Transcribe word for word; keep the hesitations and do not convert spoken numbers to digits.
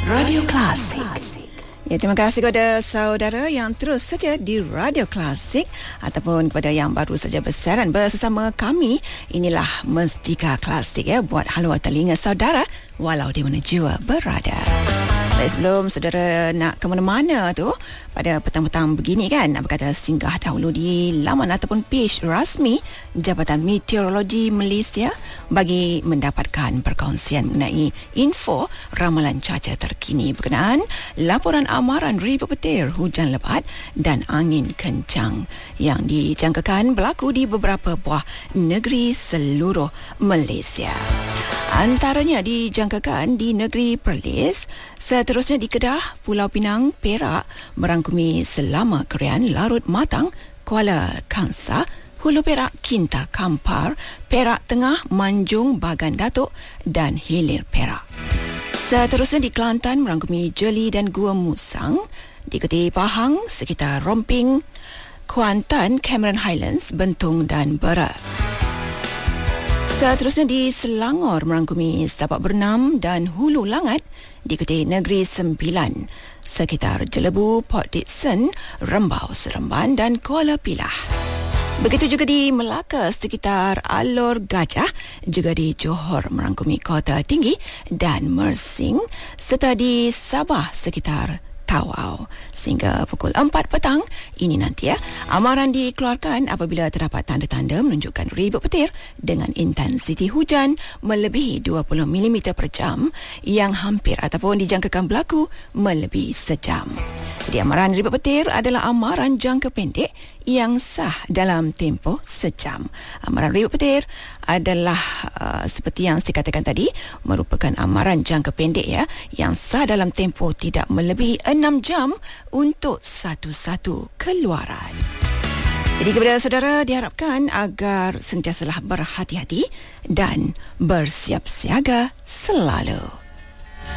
Radio Klasik. Ya, terima kasih kepada saudara yang terus saja di Radio Klasik ataupun kepada yang baru saja bersiaran bersama kami. Inilah Mestika Klasik ya, buat haluan telinga saudara walau di mana jua berada. Baik, sebelum saudara nak ke mana-mana tu pada petang-petang begini kan, nak berkata singgah dahulu di laman ataupun page rasmi Jabatan Meteorologi Malaysia bagi mendapatkan perkongsian mengenai info ramalan cuaca terkini berkenaan laporan amaran ribu petir, hujan lebat dan angin kencang yang dijangkakan berlaku di beberapa buah negeri seluruh Malaysia. Antaranya dijangkakan di negeri Perlis, seterusnya di Kedah, Pulau Pinang, Perak, merangkumi Selama Kerian, Larut Matang, Kuala Kangsar, Hulu Perak, Kinta Kampar, Perak Tengah, Manjung, Bagan Datuk dan Hilir Perak. Seterusnya di Kelantan merangkumi Jeli dan Gua Musang, diikuti Pahang, sekitar Romping, Kuantan, Cameron Highlands, Bentong dan Berat. Seterusnya di Selangor merangkumi Sabak Bernam dan Hulu Langat, diikuti Negeri Sembilan, sekitar Jelebu, Port Dickson, Rembau, Seremban dan Kuala Pilah. Begitu juga di Melaka sekitar Alor Gajah, juga di Johor merangkumi Kota Tinggi dan Mersing, serta di Sabah sekitar Tawau. Sehingga pukul empat petang ini nanti ya, amaran dikeluarkan apabila terdapat tanda-tanda menunjukkan ribu petir dengan intensiti hujan melebihi dua puluh milimeter per jam yang hampir ataupun dijangkakan berlaku melebihi sejam. Jadi amaran ribu petir adalah amaran jangka pendek yang sah dalam tempoh sejam. Amaran ribu petir adalah uh, seperti yang saya katakan tadi, merupakan amaran jangka pendek ya, yang sah dalam tempoh tidak melebihi enam jam untuk satu-satu keluaran. Jadi kepada saudara diharapkan agar sentiasalah berhati-hati dan bersiap siaga selalu.